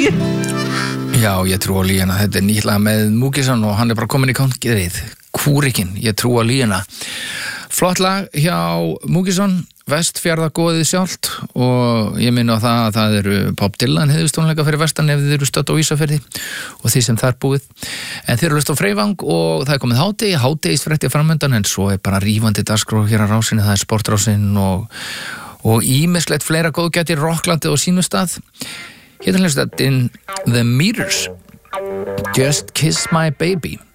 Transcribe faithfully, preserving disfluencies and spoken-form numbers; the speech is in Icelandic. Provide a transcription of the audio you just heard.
Já, ég trú á lína. Þetta er nýtt lag með Múkisson og hann er bara komin í kongirið. Kúrikinn, ég trú á lína. Flott lag hjá Múkisson, Vestfjarðagoðið sjálft og ég minna á það að það eru Bob Dylan heiðustónleika fyrir vestan ef þið eru stödd á Ísafirði og því sem það er búið. En þeir eru hlust á Freyvang og það er komið hádegi, hádegisfréttir framöndan en svo er bara rífandi dagskrá hér á rásinni, það er sportrásin og og ímislegt fleira góðgæti rocklandi á sínum stað. Hérna hlust þetta in The Meters, Just Kiss My Baby.